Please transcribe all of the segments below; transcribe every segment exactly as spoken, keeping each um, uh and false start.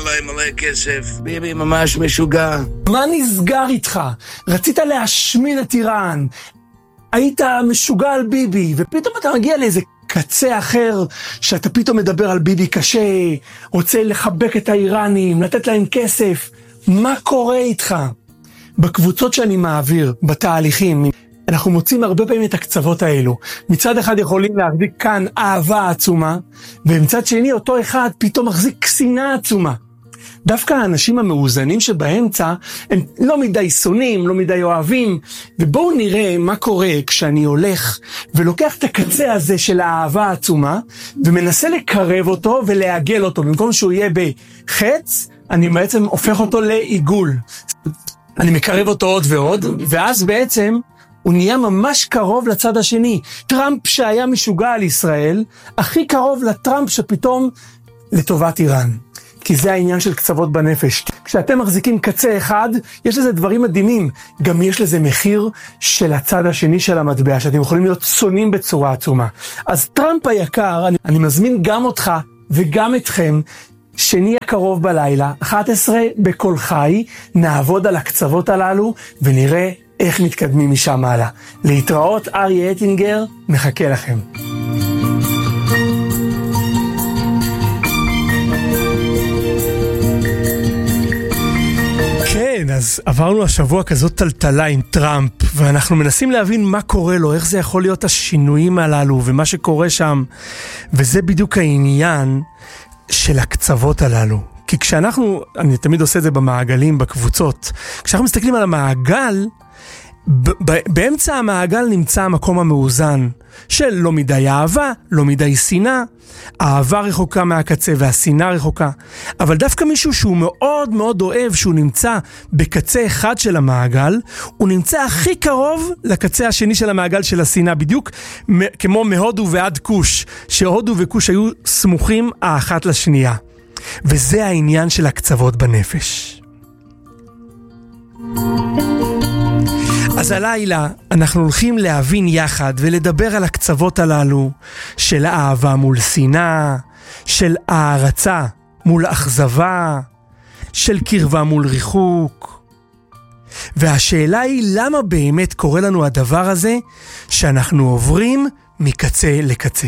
להם מלא כסף. ביבי ממש משוגע. מה נסגר איתך? רצית להשמיד את איראן. היית משוגע על ביבי, ופתאום אתה מגיע לאיזה קצה אחר, שאתה פתאום מדבר על ביבי קשה, רוצה לחבק את האיראנים, לתת להם כסף. מה קורה איתך? בקבוצות שאני מעביר, בתהליכים, אנחנו מוצאים הרבה פעמים את הקצוות האלו. מצד אחד יכולים להחזיק כאן אהבה עצומה, ומצד שני אותו אחד פתאום מחזיק שנאה עצומה. דווקא האנשים המאוזנים שבאמצע הם לא מדי שונאים, לא מדי אוהבים, ובואו נראה מה קורה כשאני הולך ולוקח את הקצה הזה של האהבה העצומה, ומנסה לקרב אותו ולעגל אותו. במקום שהוא יהיה בחץ, אני בעצם הופך אותו לעיגול. אני מקרב אותו עוד ועוד, ואז בעצם הוא נהיה ממש קרוב לצד השני. טראמפ שהיה משוגע על ישראל, הכי קרוב לטראמפ שפתאום לטובת איראן. כי זה העניין של קצוות בנפש. כשאתם מחזיקים קצה אחד, יש לזה דברים מדהימים. גם יש לזה מחיר של הצד השני של המטבע, שאתם יכולים להיות שונאים בצורה עצומה. אז טראמפ היקר, אני, אני מזמין גם אותך וגם אתכם, שני הקרוב בלילה, אחת עשרה בכל חי, נעבוד על הקצוות הללו, ונראה איך מתקדמים משם הלאה. להתראות, אריה אטינגר, מחכה לכם. כן, אז עברנו השבוע כזאת טלטלה עם טראמפ, ואנחנו מנסים להבין מה קורה לו, איך זה יכול להיות השינויים הללו, ומה שקורה שם, וזה בדיוק העניין של הקצוות הללו. כי כשאנחנו, אני תמיד עושה את זה במעגלים, בקבוצות, כשאנחנו מסתכלים על המעגל, באמצע המעגל נמצא המקום המאוזן, של לא מדי אהבה, לא מדי שנאה, האהבה רחוקה מהקצה והשנאה רחוקה, אבל דווקא מישהו שהוא מאוד מאוד אוהב, שהוא נמצא בקצה אחד של המעגל, הוא נמצא הכי קרוב לקצה השני של המעגל של השנאה, בדיוק כמו מהודו ועד קוש, שהודו וקוש היו סמוכים האחת לשנייה. וזה העניין של הקצוות בנפש. אז הלילה אנחנו הולכים להבין יחד ולדבר על הקצוות הללו של האהבה מול שנאה, של הערצה מול אכזבה, של קרבה מול ריחוק. והשאלה היא למה באמת קורה לנו הדבר הזה שאנחנו עוברים מקצה לקצה.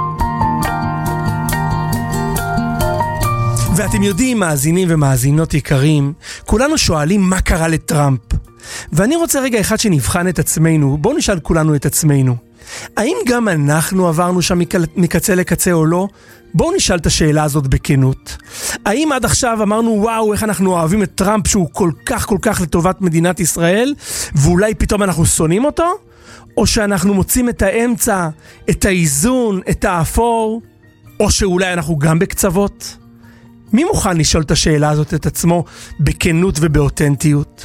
ואתם יודעים, מאזינים ומאזינות יקרים, כולנו שואלים מה קרה לטראמפ. ואני רוצה רגע אחד שנבחן את עצמנו, בואו נשאל כולנו את עצמנו. האם גם אנחנו עברנו שם מקצה לקצה או לא? בואו נשאל את השאלה הזאת בכנות. האם עד עכשיו אמרנו וואו איך אנחנו אוהבים את טראמפ שהוא כל כך כל כך לטובת מדינת ישראל, ואולי פתאום אנחנו שונאים אותו? או שאנחנו מוצאים את האמצע, את האיזון, את האפור? או שאולי אנחנו גם בקצוות? מי מוכן לשאול את השאלה הזאת את עצמו בכנות ובאותנטיות?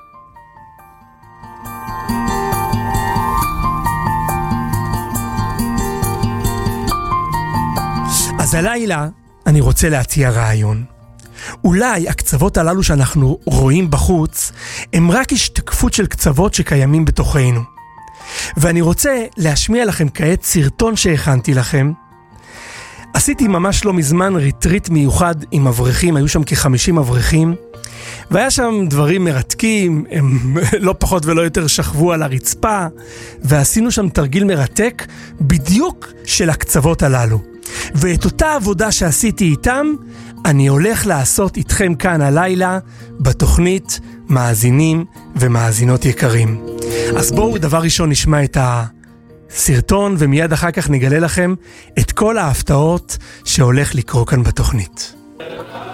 אז הלילה אני רוצה להציע רעיון. אולי הקצוות הללו שאנחנו רואים בחוץ הם רק השתקפות של קצוות שקיימים בתוכנו. ואני רוצה להשמיע לכם כעת סרטון שהכנתי לכם. עשיתי ממש לא מזמן ריטריט מיוחד עם אברכים, היו שם כ-חמישים אברכים, והיה שם דברים מרתקים, הם לא פחות ולא יותר שכבו על הרצפה, ועשינו שם תרגיל מרתק בדיוק של הקצוות הללו. ואת אותה עבודה שעשיתי איתם, אני הולך לעשות איתכם כאן הלילה, בתוכנית מאזינים ומאזינות יקרים. אז בואו דבר ראשון נשמע את הסרטון, ומיד אחר כך נגלה לכם את כל ההפתעות שהולך לקרוא כאן בתוכנית.